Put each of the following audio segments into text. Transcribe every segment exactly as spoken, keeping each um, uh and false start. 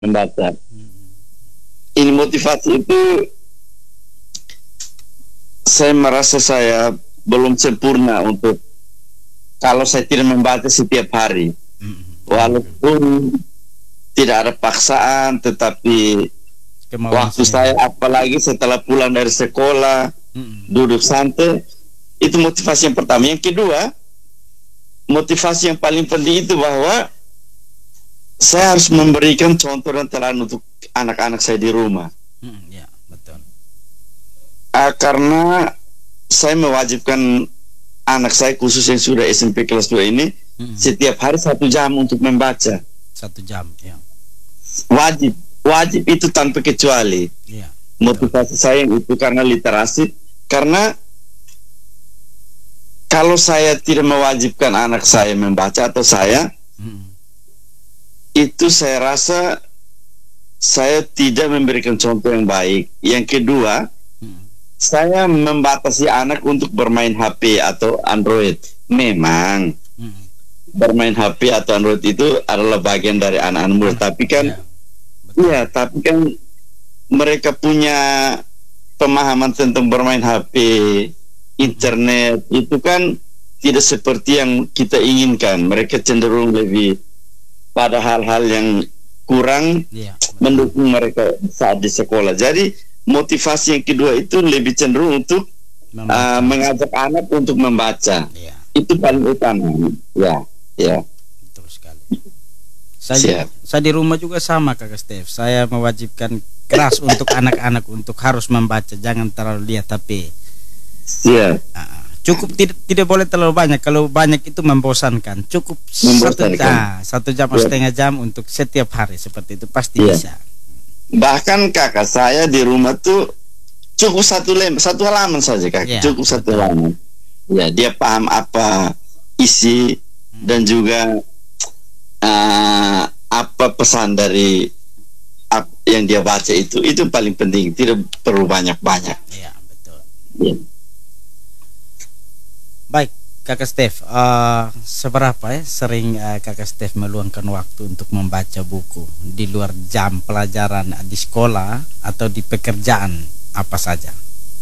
membaca. Hmm. Ini motivasi itu saya merasa saya belum sempurna untuk kalau saya tidak membaca setiap hari. Hmm. Walaupun tidak ada paksaan, tetapi Kemauan waktu sendiri. saya apalagi setelah pulang dari sekolah, Hmm. duduk santai, itu motivasi yang pertama. Yang kedua, motivasi yang paling penting itu bahwa saya harus memberikan contoh dan teladan untuk anak-anak saya di rumah. Hmm. Ya, betul. Ah, karena saya mewajibkan anak saya khusus yang sudah S M P kelas dua ini Hmm. setiap hari satu jam untuk membaca. Satu jam, ya. Wajib, wajib itu tanpa kecuali. Ya. Motivasi saya itu karena literasi, karena kalau saya tidak mewajibkan anak saya membaca atau saya, Hmm. itu saya rasa saya tidak memberikan contoh yang baik. Yang kedua, Hmm. saya membatasi anak untuk bermain H P atau Android. Memang Hmm. bermain H P atau Android itu adalah bagian dari anak-anak muda, tapi kan Ya, betul. iya, tapi kan mereka punya pemahaman tentang bermain H P, internet itu kan tidak seperti yang kita inginkan. Mereka cenderung lebih pada hal-hal yang kurang Ya, betul. mendukung mereka saat di sekolah. Jadi motivasi yang kedua itu lebih cenderung untuk Membaca. uh, mengajak anak untuk membaca. Ya, Itu paling utama. Ya, ya. betul sekali. Saya, Siap. saya di rumah juga sama, Kakak Stef. Saya mewajibkan keras untuk anak-anak untuk harus membaca, jangan terlalu lihat H P. Siap. Ah, cukup tidak tidak boleh terlalu banyak. Kalau banyak itu membosankan. Cukup satu Membosankan. jam, satu jam atau Ya. setengah jam untuk setiap hari seperti itu pasti Ya. bisa. Bahkan kakak saya di rumah tuh cukup satu lem, satu halaman saja kakak, Ya, cukup satu betul. halaman. Ya, dia paham apa isi dan juga uh, apa pesan dari ap, yang dia baca itu. Itu paling penting. Tidak perlu banyak-banyak. Ya, betul. Ya. Baik, Kakak Stef, uh, seberapa ya sering uh, Kakak Stef meluangkan waktu untuk membaca buku di luar jam pelajaran uh, di sekolah atau di pekerjaan apa saja?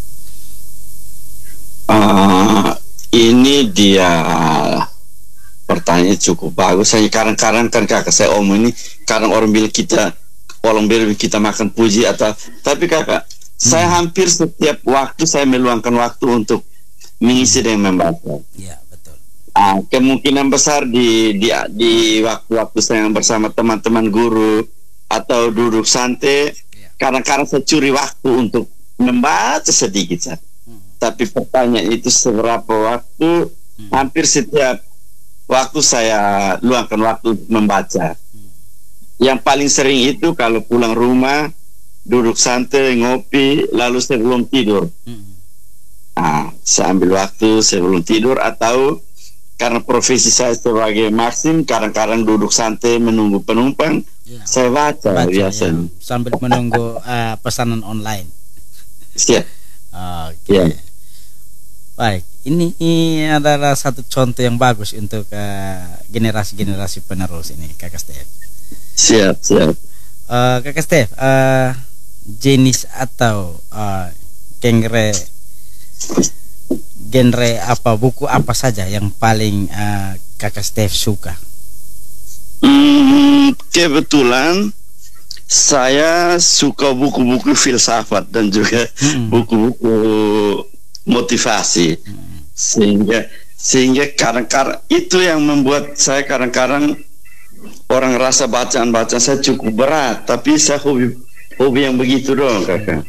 Uh, ini dia pertanyaan cukup bagus. Saya kadang-kadang kan kakak saya omong ini, kadang orang bilang kita orang bilang kita makan puji atau, tapi kakak Hmm. saya hampir setiap waktu saya meluangkan waktu untuk mengisi dengan membaca. Ya, betul. Ah, kemungkinan besar di di di waktu-waktu saya bersama teman-teman guru atau duduk santai, Ya. kadang-kadang saya curi waktu untuk membaca sedikit saja. Hmm. Tapi pertanyaan itu seberapa waktu? Hmm. Hampir setiap waktu saya luangkan waktu untuk membaca. Hmm. Yang paling sering itu kalau pulang rumah, duduk santai, ngopi, lalu sebelum tidur. Hmm. Nah, saya ambil waktu sebelum tidur, atau karena profesi saya sebagai maksim, kadang-kadang duduk santai menunggu penumpang, Ya. saya baca, Baca, biasanya. ya, sambil menunggu uh, pesanan online. Siap. Oke. Ya. Baik, ini, ini adalah satu contoh yang bagus untuk uh, generasi-generasi penerus ini, Kakak Stef. Siap, siap. Uh, Kakak Stef, uh, jenis atau uh, genre genre apa buku apa saja yang paling uh, Kakak Stef suka? Hmm, kebetulan saya suka buku-buku filsafat dan juga Hmm. buku-buku motivasi, Hmm. sehingga sehingga kadang-kadang itu yang membuat saya kadang-kadang orang rasa bacaan-bacaan saya cukup berat, tapi saya hobi hobi yang begitu doang, kakak.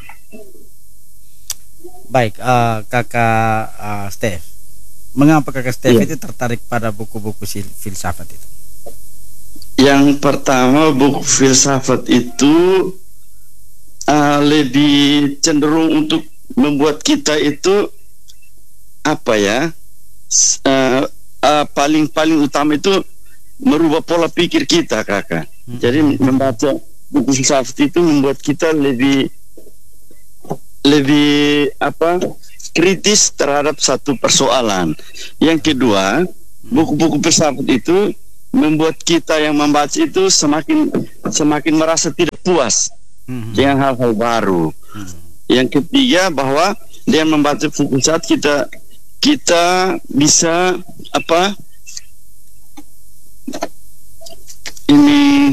Baik, uh, Kakak uh, Stef, mengapa Kakak Stef Ya. itu tertarik pada buku-buku sil- filsafat itu? Yang pertama, buku filsafat itu uh, lebih cenderung untuk membuat kita itu apa ya, s- uh, uh, paling paling utama itu merubah pola pikir kita, kakak. Hmm. Jadi membaca buku filsafat itu membuat kita lebih lebih apa kritis terhadap satu persoalan. Yang kedua, buku-buku filsafat itu membuat kita yang membaca itu semakin semakin merasa tidak puas Hmm. dengan hal-hal baru. Hmm. Yang ketiga, bahwa dengan membaca buku saat kita kita bisa apa ini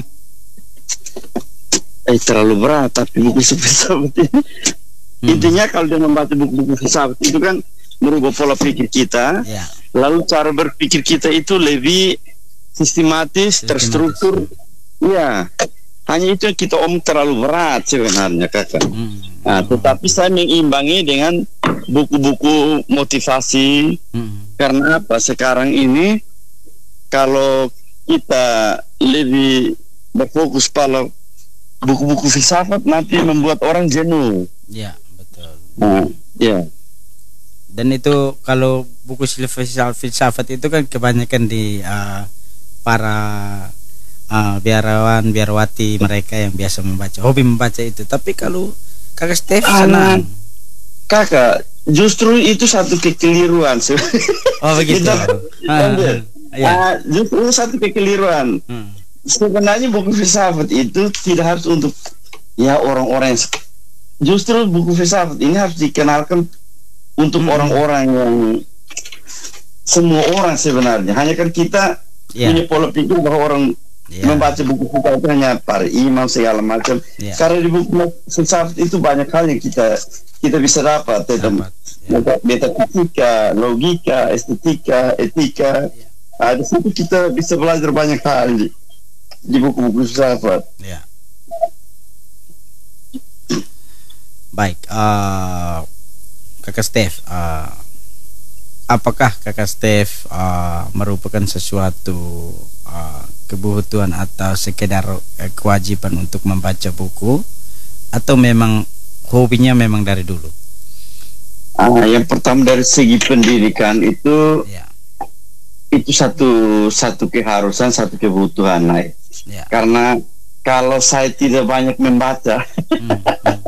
eh terlalu berat tapi buku seperti ini. Hmm. Intinya kalau dia membaca buku-buku filsafat itu kan merubah pola pikir kita, Ya. lalu cara berpikir kita itu lebih sistematis, Sistematis, terstruktur. Ya, hanya itu yang kita om terlalu berat sebenarnya, kakak. Hmm. Nah, tetapi saya mengimbangi dengan buku-buku motivasi. Hmm. Karena apa? Sekarang ini kalau kita lebih berfokus pada buku-buku filsafat nanti membuat orang jenuh. Ya, betul. Nah, ya. Dan itu kalau buku filsafat filsafat itu kan kebanyakan di uh, para uh, biarawan biarawati mereka yang biasa membaca, hobi membaca itu. Tapi kalau kakak Steph senang. Kakak, justru itu satu kekeliruan. Oh begitu. Kita- Ah, Ambil. ya. Ah, justru satu kekeliruan. Hmm. Sebenarnya buku filsafat itu tidak harus untuk ya orang-orang yang se- justru buku filsafat ini harus dikenalkan untuk Hmm. orang-orang yang semua orang sebenarnya. Hanya kan kita Ya. punya pola pikir bahwa orang Ya. membaca buku filsafat itu hanya para imam segala macam. Ya. Karena di buku filsafat itu banyak hal yang kita kita bisa dapat tentang Dapat, ya. meta- metafisika, logika, estetika, etika. Ya. Nah, di situ kita bisa belajar banyak hal di, di buku-buku filsafat. Ya. Baik, uh, kakak Steph, uh, apakah kakak Steph uh, merupakan sesuatu uh, kebutuhan atau sekedar uh, kewajiban untuk membaca buku, atau memang hobinya memang dari dulu? Ah, yang pertama dari segi pendidikan itu Ya, itu satu satu keharusan, satu kebutuhan, nah. ya. Karena kalau saya tidak banyak membaca, Hmm, hmm,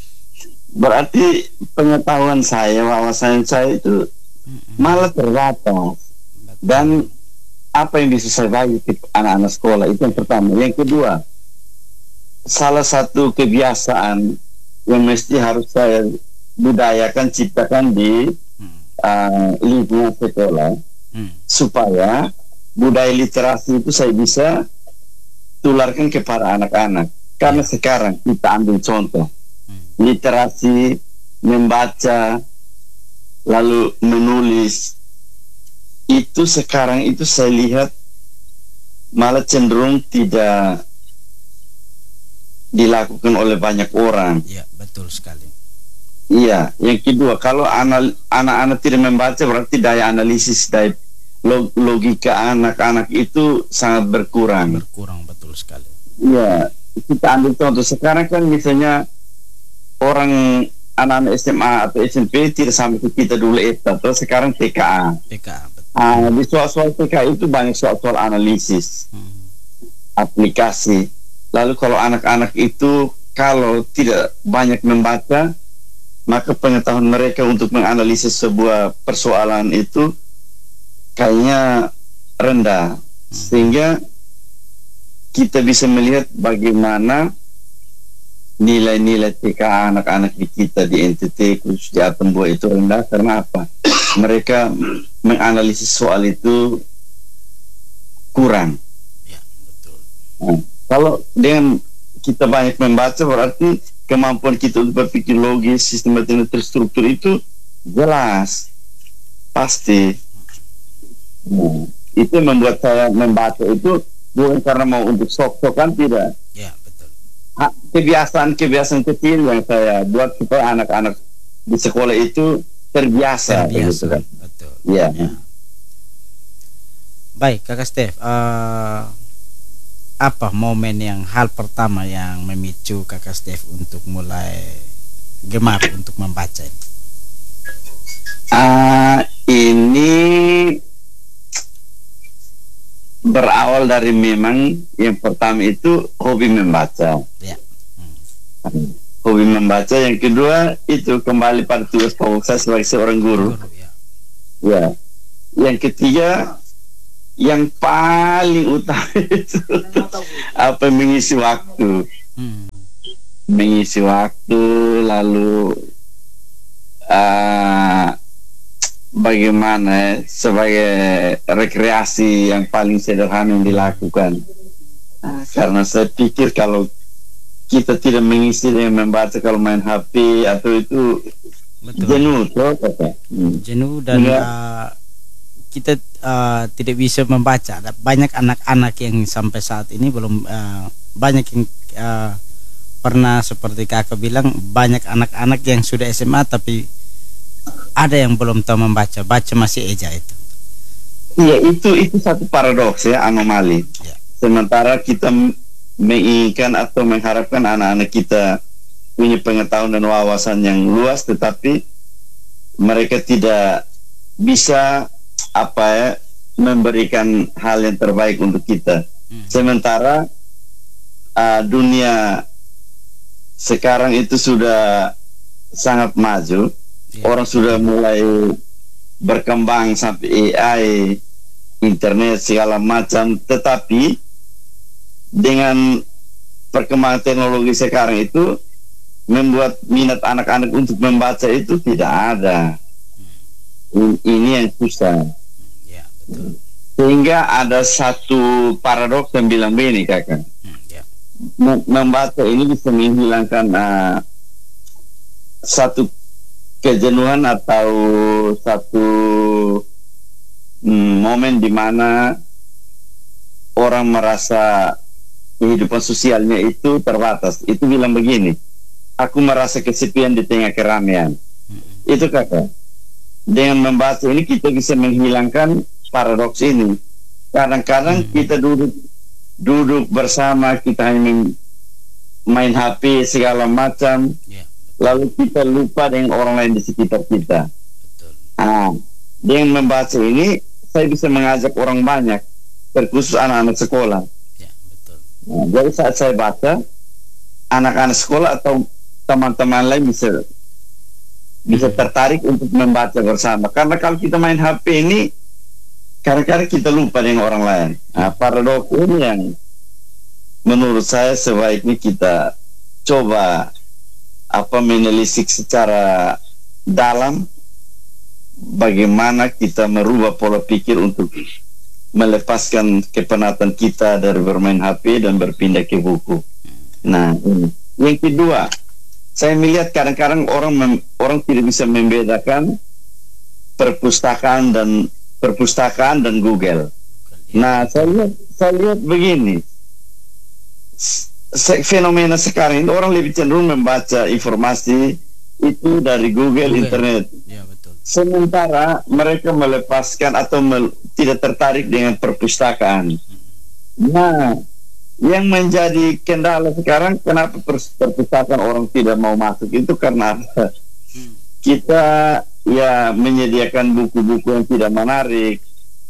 berarti pengetahuan saya, wawasan saya itu hmm, malah terbatas. Dan apa yang bisa saya bagi ke anak-anak sekolah itu yang pertama. Yang kedua, salah satu kebiasaan yang mesti harus saya budayakan, ciptakan di hmm, uh, lingkungan sekolah, hmm. supaya budaya literasi itu saya bisa tularkan kepada anak-anak. Karena sekarang kita ambil contoh Hmm. literasi, membaca, lalu menulis, itu sekarang itu saya lihat malah cenderung tidak dilakukan oleh banyak orang. Ya, betul sekali. Iya, yang kedua, kalau anal- anak-anak tidak membaca berarti daya analisis, daya log- logika anak-anak itu sangat berkurang. Berkurang, betul sekali. Iya, kita ambil contoh sekarang kan misalnya orang anak-anak S M A atau S M P tidak sampai ke kita dulu S A, atau sekarang T K A. P K A, betul. Ah, di soal-soal T K A itu banyak soal-soal analisis, Hmm. aplikasi. Lalu kalau anak-anak itu kalau tidak banyak membaca, maka pengetahuan mereka untuk menganalisis sebuah persoalan itu kayaknya rendah. Sehingga kita bisa melihat bagaimana nilai-nilai T K A anak-anak di kita di N T T khusus di Atom Buah itu rendah. Karena apa? Mereka menganalisis soal itu kurang. Ya, betul. Nah, kalau dengan kita banyak membaca berarti kemampuan kita untuk berpikir logis, sistematis dan terstruktur itu jelas, pasti. Nah, itu yang membuat saya membaca itu bukan karena mau untuk sok-sokan, tidak. Ya, betul. Ha- Kebiasaan-kebiasaan kecil yang saya buat supaya anak-anak di sekolah itu terbiasa. Terbiasa, gitu kan. betul. Iya. Ya. Baik, kakak Steph, eh, apa momen yang hal pertama yang memicu kakak Steph untuk mulai gemar untuk membaca ini? Ah, ini berawal dari memang yang pertama itu hobi membaca. Ya. Hobi membaca. Yang kedua itu kembali pada tugas pokok saya sebagai seorang guru. Guru, ya. Ya. Yang ketiga yang paling utama itu apa, mengisi waktu, Hmm. mengisi waktu, lalu uh, bagaimana ya, sebagai rekreasi yang paling sederhana yang dilakukan. Nah, karena saya pikir kalau kita tidak mengisi dengan membaca, kalau main H P atau itu Betul. jenuh, toh, Kakak. Hmm. Jenuh dan Iya. uh, kita uh, tidak bisa membaca. Ada banyak anak-anak yang sampai saat ini belum uh, banyak yang uh, pernah seperti kakak bilang, banyak anak-anak yang sudah S M A tapi ada yang belum tahu membaca, baca masih eja itu. Iya, itu itu satu paradoks ya, anomali. Ya. Sementara kita m- menginginkan atau mengharapkan anak-anak kita punya pengetahuan dan wawasan yang luas, tetapi mereka tidak bisa apa ya, memberikan hal yang terbaik untuk kita. Hmm. Sementara uh, dunia sekarang itu sudah sangat maju. Ya. Orang sudah mulai berkembang sampai A I, internet segala macam, tetapi dengan perkembangan teknologi sekarang itu membuat minat anak-anak untuk membaca itu tidak ada. I- Ini yang susah. Ya, betul. Sehingga ada satu paradoks yang bilang begini, kakak. Hmm, ya. Mem- Membaca ini bisa menghilangkan uh, satu kejenuhan atau satu mm, momen di mana orang merasa kehidupan sosialnya itu terbatas. Itu bilang begini, aku merasa kesepian di tengah keramaian. Hmm. Itu kakak. Dengan membaca ini kita bisa menghilangkan paradoks ini. Kadang-kadang Hmm. kita duduk duduk bersama, kita hanya main- main H P segala macam, Ya, lalu kita lupa dengan orang lain di sekitar kita. betul. Ah, dengan membaca ini saya bisa mengajak orang banyak, terkhusus anak-anak sekolah. Ya, betul. Nah, jadi saat saya baca, anak-anak sekolah atau teman-teman lain bisa bisa tertarik untuk membaca bersama. Karena kalau kita main H P ini, kadang-kadang kita lupa dengan orang lain. Nah, paradoks ini yang menurut saya sebaiknya kita coba apa menelisik secara dalam, bagaimana kita merubah pola pikir untuk melepaskan kepenatan kita dari bermain H P dan berpindah ke buku. Nah, ini. Yang kedua, saya melihat kadang-kadang orang mem- orang tidak bisa membedakan perpustakaan dan perpustakaan dan Google. Nah, saya lihat saya lihat begini. S- se- fenomena sekarang ini orang lebih cenderung membaca informasi itu dari Google, Google. internet. Ya, betul. Sementara mereka melepaskan atau mel- tidak tertarik dengan perpustakaan. Nah, yang menjadi kendala sekarang, kenapa pers- perpustakaan orang tidak mau masuk itu karena apa? Hmm. Kita ya menyediakan buku-buku yang tidak menarik,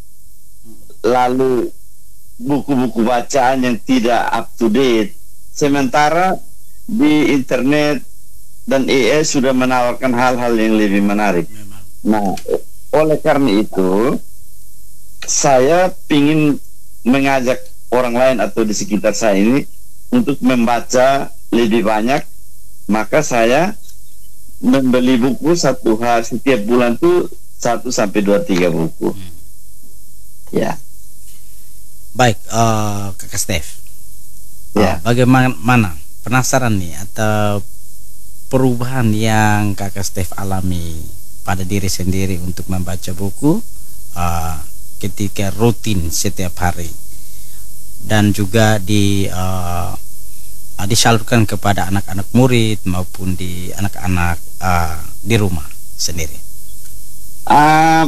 lalu buku-buku bacaan yang tidak up to date. Sementara di internet dan A I sudah menawarkan hal-hal yang lebih menarik. Memang. Nah, oleh karena itu saya ingin mengajak orang lain atau di sekitar saya ini untuk membaca lebih banyak. Maka saya membeli buku satu hari setiap bulan tuh satu sampai dua tiga buku. Hmm. Ya, Baik, uh, kakak Stef. ya. Uh, bagaimana, penasaran nih atau perubahan yang kakak Stef alami pada diri sendiri untuk membaca buku uh, ketika rutin setiap hari dan juga di uh, disalurkan kepada anak-anak murid maupun di anak-anak uh, di rumah sendiri. Ah,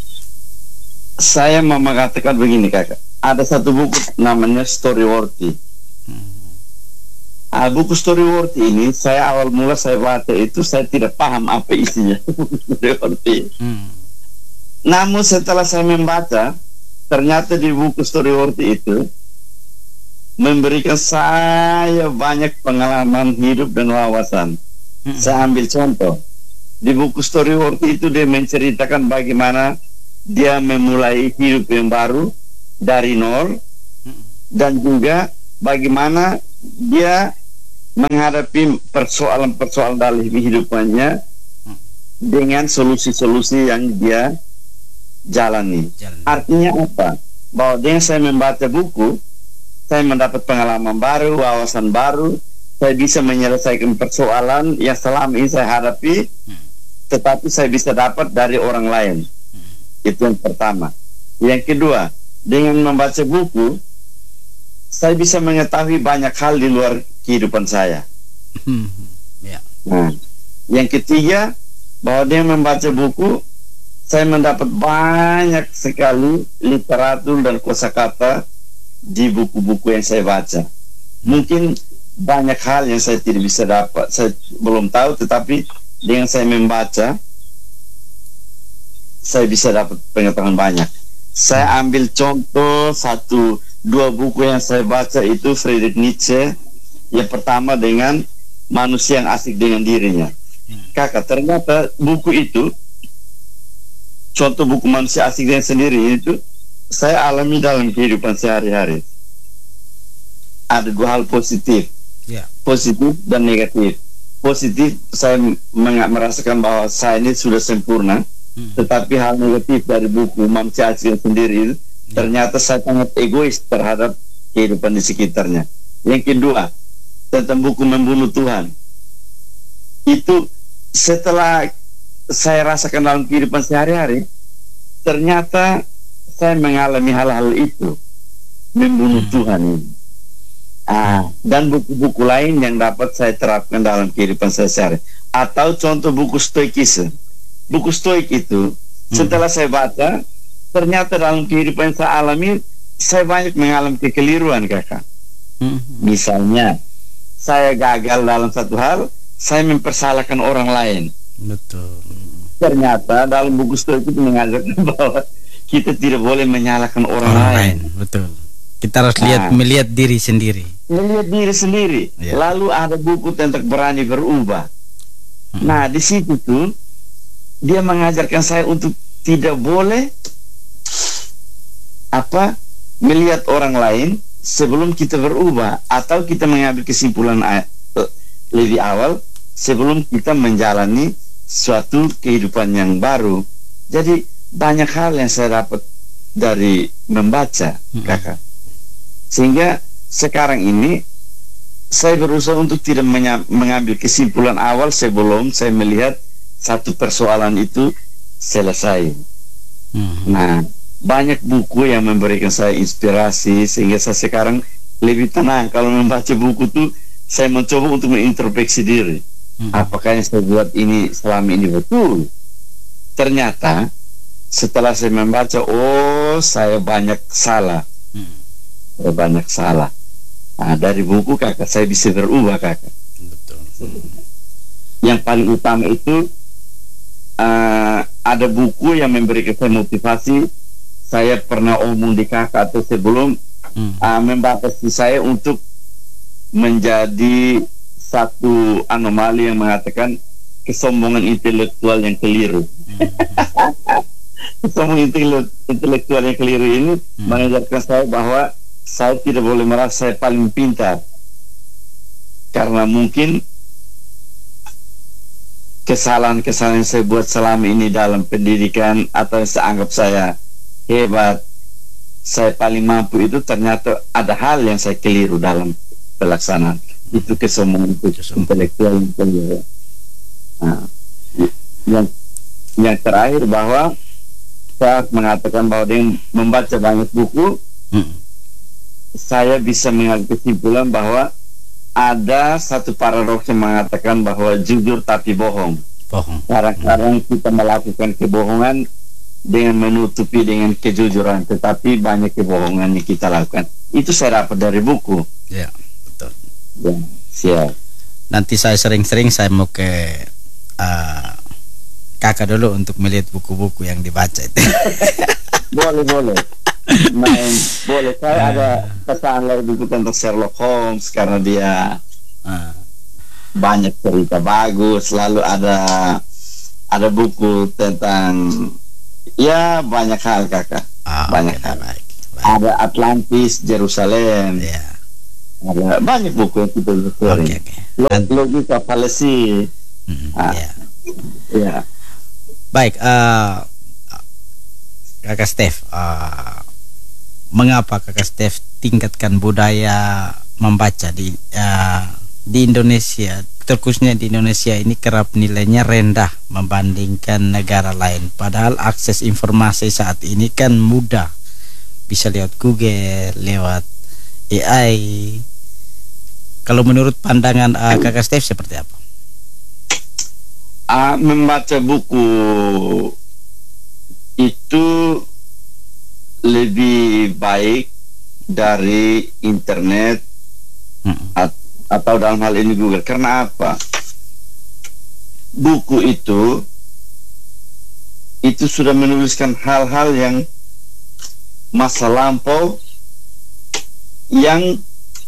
saya mau mengatakan begini, kakak. Ada satu buku namanya Storyworthy. Hmm. Ah, buku Storyworthy ini saya awal mula saya baca itu saya tidak paham apa isinya. Storyworthy. Hmm. Namun setelah saya membaca, ternyata di buku Storyworthy itu memberikan saya banyak pengalaman hidup dan wawasan. Hmm. Saya ambil contoh. Di buku Storyworthy itu dia menceritakan bagaimana dia memulai hidup yang baru dari nol, dan juga bagaimana dia menghadapi persoalan-persoalan dalam kehidupannya dengan solusi-solusi yang dia jalani. Jalan. Artinya apa? Bahwa dengan saya membaca buku, saya mendapat pengalaman baru, wawasan baru, saya bisa menyelesaikan persoalan yang selama ini saya hadapi, Hmm. tetapi saya bisa dapat dari orang lain. Hmm. Itu yang pertama. Yang kedua, dengan membaca buku, saya bisa mengetahui banyak hal di luar kehidupan saya. Hmm. Ya. Nah, yang ketiga, bahwa dia membaca buku, saya mendapat banyak sekali literatur dan kosakata di buku-buku yang saya baca. Mungkin banyak hal yang saya tidak bisa dapat, saya belum tahu, tetapi dengan saya membaca, saya bisa dapat pengetahuan banyak. Saya ambil contoh satu dua buku yang saya baca itu Friedrich Nietzsche. Yang pertama dengan Manusia yang Asik dengan Dirinya. Kakak, ternyata buku itu, contoh buku Manusia Asik dengan Sendiri itu, saya alami dalam kehidupan sehari-hari. Ada dua hal positif, Ya. positif dan negatif. Positif, saya meng- merasakan bahwa saya ini sudah sempurna, Hmm. tetapi hal negatif dari buku Manusia Asik dengan Sendiri itu, ternyata saya sangat egois terhadap kehidupan di sekitarnya. Yang kedua, tentang buku Membunuh Tuhan. Itu setelah saya rasakan dalam kehidupan sehari-hari, ternyata saya mengalami hal-hal itu, membunuh Hmm. Tuhan ini. Ah, dan buku-buku lain yang dapat saya terapkan dalam kehidupan saya sehari. Atau contoh buku Stoikisme. Buku Stoik itu, setelah saya baca, ternyata dalam kehidupan yang saya alami, saya banyak mengalami kekeliruan, kakak. Hmm. Misalnya, saya gagal dalam satu hal, saya mempersalahkan orang lain. Betul. Ternyata dalam buku Stoik itu mengajarkan bahwa kita tidak boleh menyalahkan orang, Orang lain. lain, betul. Kita harus lihat Nah. melihat diri sendiri. Melihat diri sendiri. Ya. Lalu ada buku tentang berani berubah. Hmm. Nah, di situ tuh dia mengajarkan saya untuk tidak boleh apa melihat orang lain sebelum kita berubah, atau kita mengambil kesimpulan a- eh, lebih awal sebelum kita menjalani suatu kehidupan yang baru. Jadi banyak hal yang saya dapat dari membaca, Hmm. kakak. Sehingga sekarang ini saya berusaha untuk tidak menya- mengambil kesimpulan awal sebelum saya melihat satu persoalan itu selesai. Hmm. Nah, banyak buku yang memberikan saya inspirasi sehingga saya sekarang lebih tenang. Kalau membaca buku tuh saya mencoba untuk mengintrospeksi diri. Hmm. Apakah yang saya buat ini selama ini betul? Ternyata setelah saya membaca, oh saya banyak salah. Hmm. Saya banyak salah. Nah, dari buku kakak saya bisa berubah, kakak. Betul. Yang paling utama itu uh, ada buku yang memberikan saya motivasi. Saya pernah omong di kakak atau sebelum Hmm. uh, membatasi saya untuk menjadi satu anomali yang mengatakan kesombongan intelektual yang keliru. Kesombongan intele- intelektual yang keliru ini Hmm. mengajarkan saya bahwa saya tidak boleh merasa saya paling pintar, karena mungkin kesalahan-kesalahan yang saya buat selama ini dalam pendidikan atau yang saya anggap saya hebat, saya paling mampu, itu ternyata ada hal yang saya keliru dalam pelaksanaan. Itu kesombongan intelektual yang keliru. Nah, yang yang terakhir bahwa saya mengatakan bahwa dengan membaca banyak buku, Hmm. saya bisa mengambil kesimpulan bahwa ada satu paradoks yang mengatakan bahwa jujur tapi bohong. Bohong. Kadang-kadang kita melakukan kebohongan dengan menutupi dengan kejujuran, tetapi banyak kebohongan yang kita lakukan. Itu saya dapat dari buku. Ya, betul. Ya, siap. Nanti saya sering-sering saya mau ke uh, kakak dulu untuk melihat buku-buku yang dibaca itu. Boleh, boleh. Main, boleh. Saya ada pesan lagi buku tentang Sherlock Holmes karena dia Ah. banyak cerita bagus. Lalu ada ada buku tentang ya banyak hal, kakak. Ah, Banyak oke, hal. baik, ada Atlantis, Jerusalem, Ya. ada banyak buku yang kita Oke, pelajari. oke. Lo- An- Logika fallacy, Hmm, Ah. ya. ya. Baik, eh, Kakak Stef, eh, mengapa Kakak Stef tingkatkan budaya membaca di eh, di Indonesia, terkhususnya di Indonesia ini kerap nilainya rendah membandingkan negara lain. Padahal akses informasi saat ini kan mudah, bisa lewat Google, lewat A I. Kalau menurut pandangan eh, Kakak Stef seperti apa? Ah, membaca buku itu lebih baik dari internet Hmm. at- atau dalam hal ini Google. Karena apa? Buku itu itu sudah menuliskan hal-hal yang masa lampau yang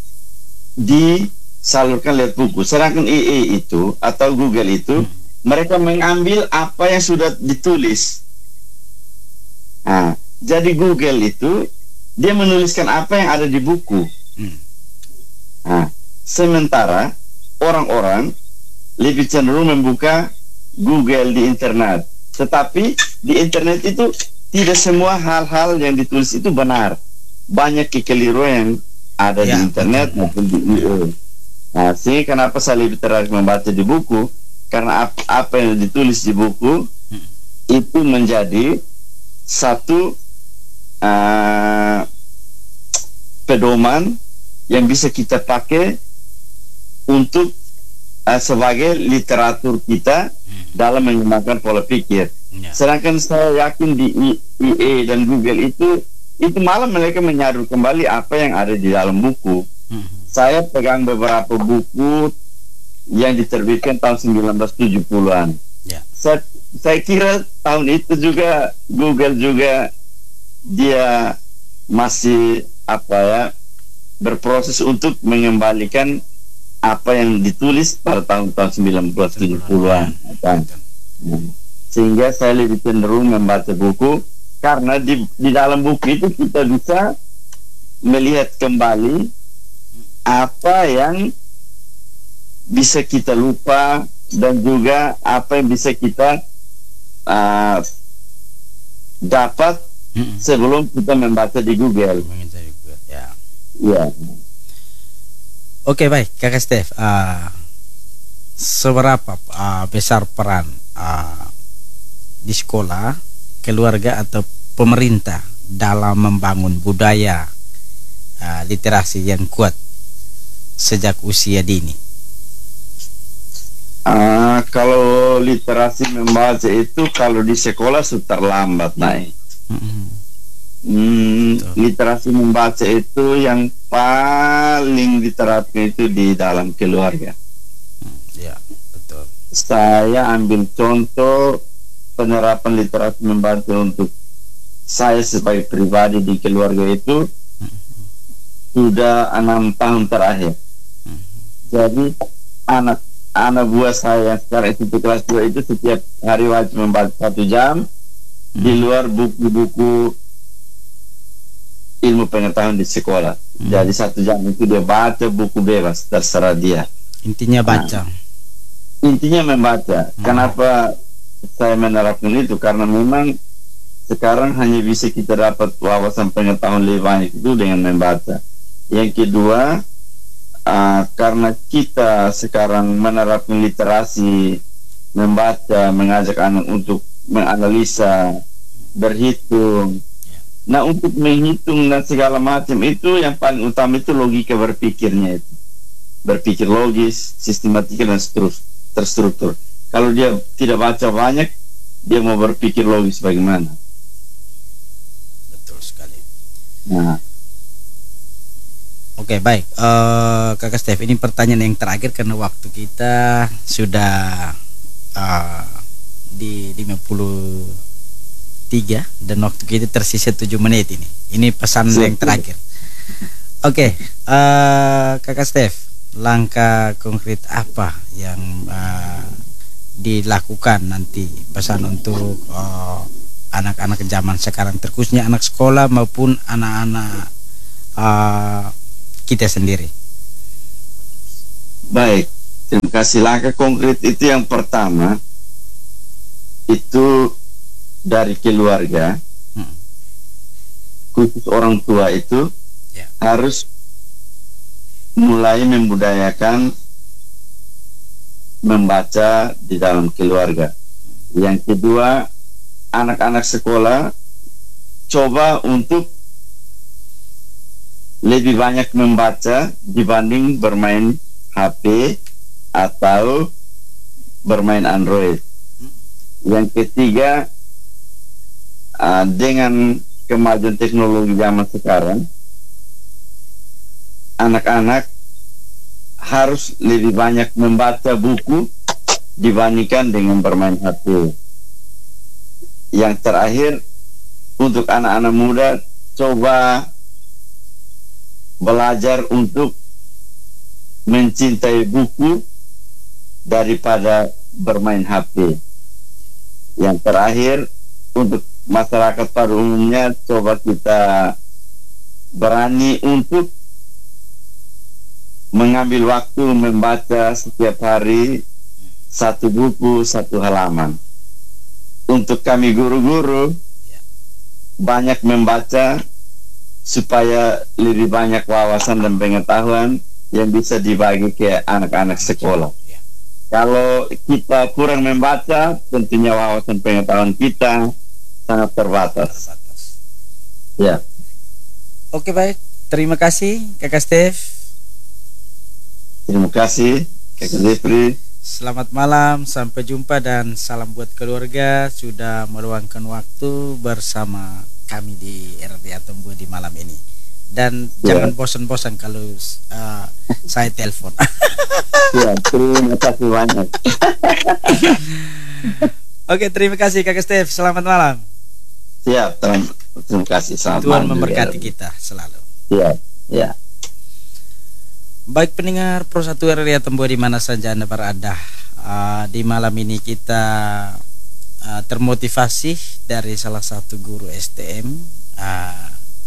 disalurkan lewat buku. Sedangkan I A itu atau Google itu mereka mengambil apa yang sudah ditulis. Nah, jadi Google itu dia menuliskan apa yang ada di buku. Hmm. Nah, sementara orang-orang lebih cenderung membuka Google di internet. Tetapi di internet itu tidak semua hal-hal yang ditulis itu benar. Banyak kekeliruan yang ada Ya, di internet maupun di I A. Nah, sehingga kenapa saya lebih tertarik membaca di buku, karena ap- apa yang ditulis di buku Hmm. itu menjadi satu uh, pedoman yang bisa kita pakai untuk uh, sebagai literatur kita dalam mengembangkan pola pikir. Ya. Sedangkan saya yakin di I A dan Google itu itu malah mereka menyadur kembali apa yang ada di dalam buku. Hmm. Saya pegang beberapa buku yang diterbitkan tahun sembilan belas tujuh puluhan. Ya. Saya, saya kira tahun itu juga Google juga dia masih apa ya berproses untuk mengembalikan apa yang ditulis pada tahun-tahun sembilan belas tujuh puluhan. Kan? Sehingga saya lebih cenderung membaca buku karena di, di dalam buku itu kita bisa melihat kembali apa yang bisa kita lupa dan juga apa yang bisa kita uh, dapat Hmm. sebelum kita membaca di Google. Mengincar juga. Ya. Ya. Oke, baik Kakak Stef, uh, seberapa uh, besar peran uh, di sekolah, keluarga atau pemerintah dalam membangun budaya uh, literasi yang kuat sejak usia dini? Uh, kalau literasi membaca itu kalau di sekolah sudah terlambat naik. Hmm. Hmm, Betul. literasi membaca itu yang paling diterapkan itu di dalam keluarga. Ya, betul. Saya ambil contoh penerapan literasi membaca untuk saya sebagai pribadi di keluarga itu sudah enam tahun terakhir. Jadi anak anak buah saya yang sekarang S M P kelas dua itu setiap hari wajib membaca satu jam di luar buku-buku ilmu pengetahuan di sekolah. Hmm. Jadi satu jam itu dia baca buku bebas, terserah dia. Intinya baca. Intinya membaca. Hmm. Kenapa saya menerapkan itu? Karena memang sekarang hanya bisa kita dapat wawasan pengetahuan lebih banyak itu dengan membaca. Yang kedua, uh, karena kita sekarang menerapkan literasi, membaca, mengajak anak untuk menganalisa, berhitung. Nah, untuk menghitung dan segala macam itu yang paling utama itu logika berpikirnya itu. Berpikir logis, sistematika dan seterus, terstruktur. Kalau dia tidak baca banyak, dia mau berpikir logis bagaimana? Betul sekali. Nah, Oke, baik. Eh, Kakak Stef, ini pertanyaan yang terakhir karena waktu kita sudah eh, di lima puluh tiga dan waktu kita tersisa tujuh menit ini. Ini pesan Siap. yang terakhir. Oke, eh, Kakak Stef, langkah konkret apa yang eh, dilakukan nanti, pesan untuk eh, anak-anak zaman sekarang, terkhususnya anak sekolah maupun anak-anak uh, kita sendiri? Baik, terima kasih. Langkah konkret itu yang pertama itu dari keluarga, hmm. khusus orang tua itu yeah. harus mulai membudayakan membaca di dalam keluarga. Yang kedua, anak-anak sekolah coba untuk lebih banyak membaca dibanding bermain H P atau bermain Android. Yang ketiga, uh, dengan kemajuan teknologi zaman sekarang, anak-anak harus lebih banyak membaca buku dibandingkan dengan bermain H P. Yang terakhir, untuk anak-anak muda, coba belajar untuk mencintai buku daripada bermain H P. Yang terakhir, untuk masyarakat pada umumnya, coba kita berani untuk mengambil waktu membaca setiap hari satu buku, satu halaman. Untuk kami guru-guru, banyak membaca supaya lebih banyak wawasan dan pengetahuan yang bisa dibagi ke anak-anak sekolah. Kalau kita kurang membaca, tentunya wawasan pengetahuan kita sangat terbatas. Ya. Oke, baik. Terima kasih, Kakak Stef. Terima kasih, Kakak Jeffrey. Selamat malam, sampai jumpa dan salam buat keluarga sudah meluangkan waktu bersama kami di R D A Tombua di malam ini. Dan ya. Jangan bosan-bosan kalau uh, saya telepon. Ya, terima kasih banyak. Oke, terima kasih Kakak Stef. Selamat malam. Siap, terima, terima kasih. Selamat Tuhan malam memberkati juga. Kita selalu. Ya, ya. Baik pendengar Pro satu R D A Tombua di mana saja Anda berada, uh, di malam ini kita uh, termotivasi dari salah satu guru S T M, uh,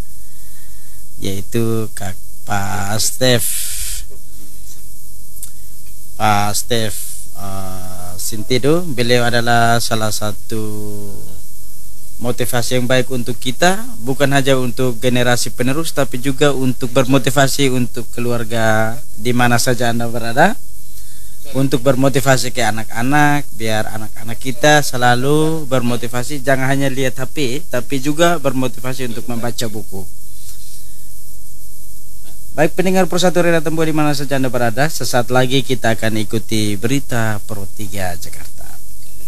yaitu Kak Pak Stef, Pak Stef uh, Sintido. Beliau adalah salah satu motivasi yang baik untuk kita, bukan hanya untuk generasi penerus tapi juga untuk bermotivasi untuk keluarga di mana saja Anda berada, untuk bermotivasi ke anak-anak, biar anak-anak kita selalu bermotivasi, jangan hanya lihat H P tapi juga bermotivasi untuk membaca buku. Baik pendengar Pro satu R D A Tombua di mana saja Anda berada, sesaat lagi kita akan ikuti berita Pro tiga Jakarta.